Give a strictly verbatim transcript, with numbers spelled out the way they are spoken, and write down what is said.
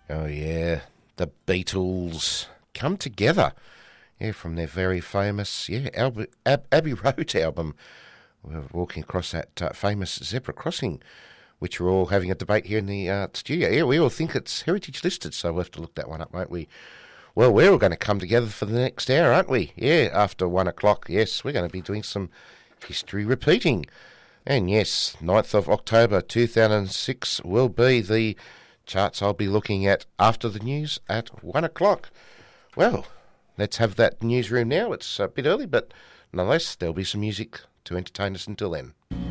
Oh, yeah. The Beatles come together. Yeah, from their very famous, yeah, Ab- Ab- Abbey Road album. We're walking across that uh, famous zebra crossing, which we're all having a debate here in the uh, studio. Yeah, we all think it's heritage listed, so we'll have to look that one up, won't we? Well, we're all going to come together for the next hour, aren't we? Yeah, after one o'clock, yes, we're going to be doing some history repeating. And yes, ninth of October two thousand six will be the charts I'll be looking at after the news at one o'clock. Well, let's have that newsroom now. It's a bit early, but nonetheless, there'll be some music to entertain us until then.